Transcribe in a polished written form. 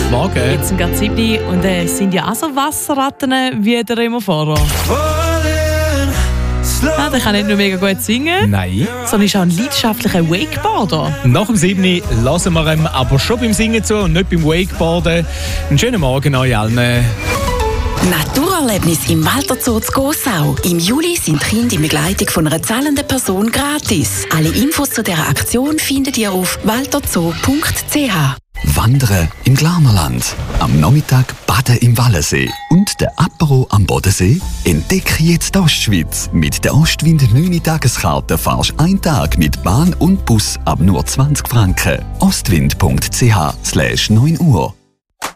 Morgen. Jetzt sind gerade 7 und sind ja auch so Wasserratten wie der immer vorher. Der kann nicht nur mega gut singen, Nein. sondern ist auch ein leidenschaftlicher Wakeboarder. Nach dem 7. lassen wir ihm aber schon beim Singen zu und nicht beim Wakeboarden. Einen schönen Morgen euch allen. Naturerlebnis im Walter Zoo zu Gossau. Im Juli sind Kinder in Begleitung von einer zahlenden Person gratis. Alle Infos zu dieser Aktion findet ihr auf walterzoo.ch. Wandern im Glarnerland. Am Nachmittag baden im Wallensee. Und der Apero am Bodensee? Entdecke jetzt die Ostschweiz. Mit der Ostwind 9-Tageskarte fahrst du einen Tag mit Bahn und Bus ab nur 20 Franken. Ostwind.ch/9 Uhr.